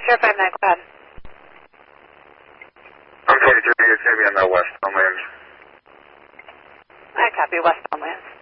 Sure, 59, go ahead. I'm 23, it's going to be on the west on lands. I copy, west on lands.